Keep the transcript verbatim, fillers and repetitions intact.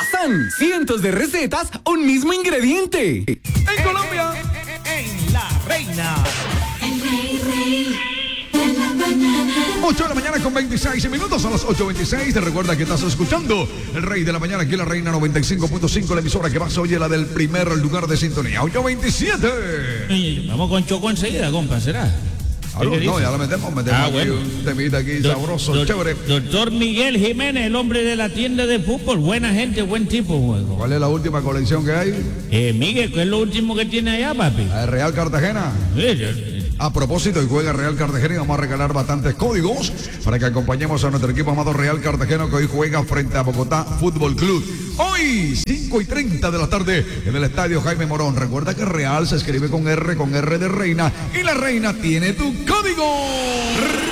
Croissant, cientos de recetas, un mismo ingrediente. En Colombia. En La Reina. El rey, rey de la mañana. ocho de la mañana con veintiséis minutos, a las ocho veintiséis. Te recuerda que estás escuchando El Rey de la Mañana, aquí en La Reina noventa y cinco punto cinco, la emisora que más oye, la del primer lugar de sintonía. ocho veintisiete. Vamos con Choco enseguida, compa, ¿será? Aló, no, ya la metemos, metemos Ah, aquí bueno. un temita aquí Do- sabroso, do- chévere. Doctor Miguel Jiménez, el hombre de la tienda de fútbol. Buena gente, buen tipo, juego. ¿Cuál es la última colección que hay? Eh, Miguel, ¿qué es lo último que tiene allá, papi? La de Real Cartagena. Eh, eh, A propósito, y juega Real Cartagena y vamos a regalar bastantes códigos para que acompañemos a nuestro equipo amado Real Cartagena, que hoy juega frente a Bogotá Fútbol Club. Hoy, cinco y treinta de la tarde, en el estadio Jaime Morón. Recuerda que Real se escribe con R, con R de Reina, y la Reina tiene tu código.